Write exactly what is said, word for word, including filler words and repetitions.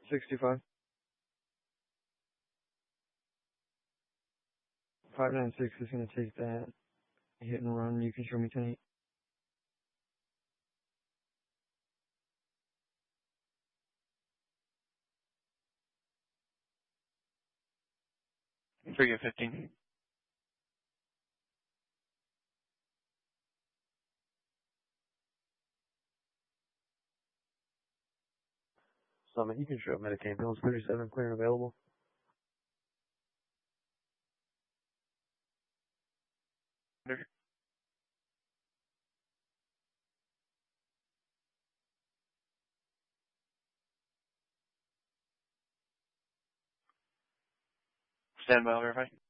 sixty-five. five nine six is going to take that hit and run. You can show me ten eight. three of fifteen. Summit, you can show Medicaid ambulance thirty-seven clear and available. Stand by, verify.